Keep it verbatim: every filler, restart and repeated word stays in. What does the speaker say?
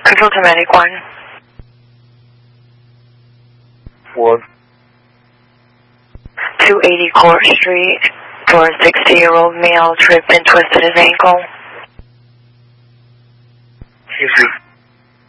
Control to Medic one. What? two eighty Court Street for a sixty-year-old male tripped and twisted his ankle. Is he